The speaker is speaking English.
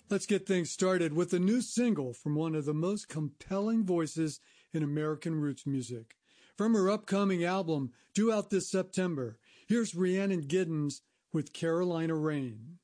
Let's get things started with a new single from one of the most compelling voices in American roots music. From her upcoming album, due out this September, here's Rhiannon Giddens with Carolina Rain.